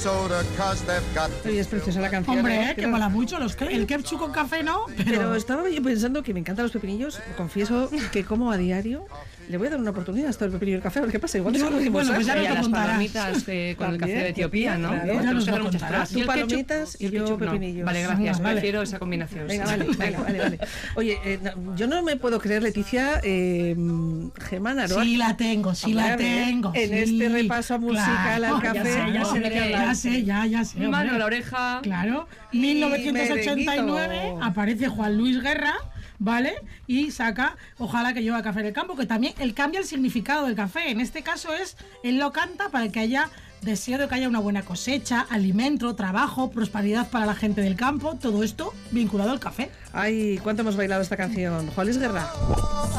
Oye, es preciosa la canción. Hombre, que pero, mola mucho el ketchup con café, ¿no? pero estaba yo pensando que me encantan los pepinillos. Confieso que como a diario. Le voy a dar una oportunidad a esto del pepinillo y el café, a ver qué pasa. Igual Bueno, pues ya Y nos a lo las contarás. palomitas con el café de Etiopía, ¿no? Claro, ya nos lo muchas contarás. pruebas. Tú ¿Y el ketchup? palomitas y el yo ketchup no. pepinillos. Vale, gracias. Vale. Prefiero esa combinación. Venga, vale. Oye, yo no me puedo creer, Leticia, Gemma Naroa. Sí la tengo. En sí, este repaso musical claro, al café. Ya sé de qué hablas. Ya sé. Mano hombre. a la oreja. Claro, Y 1989 merenguito. aparece Juan Luis Guerra, ¿vale? Y saca Ojalá que llueva café en el campo, que también él cambia el significado del café. En este caso él lo canta para que haya deseo de que haya una buena cosecha, alimento, trabajo, prosperidad para la gente del campo, todo esto vinculado al café. Ay, ¿cuánto hemos bailado esta canción? Juan Luis Guerra.